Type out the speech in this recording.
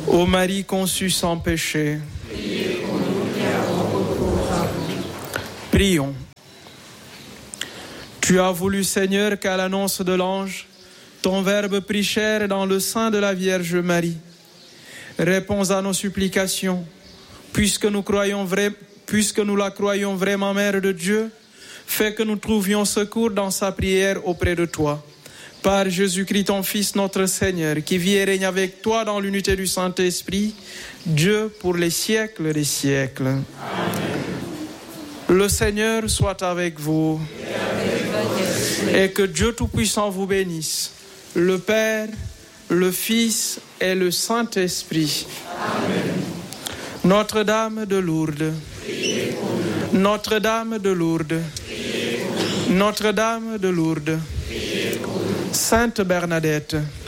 Ô Marie conçue sans péché, prions. Tu as voulu, Seigneur, qu'à l'annonce de l'ange, ton Verbe prit chair dans le sein de la Vierge Marie. Réponds à nos supplications, puisque nous la croyons vraiment Mère de Dieu, fais que nous trouvions secours dans sa prière auprès de toi. Par Jésus-Christ, ton Fils, notre Seigneur, qui vit et règne avec toi dans l'unité du Saint-Esprit, Dieu pour les siècles des siècles. Amen. Le Seigneur soit avec vous et que Dieu Tout-Puissant vous bénisse, le Père, le Fils et le Saint-Esprit. Amen. Notre-Dame de Lourdes, Notre-Dame de Lourdes, Notre-Dame de Lourdes, Sainte Bernadette,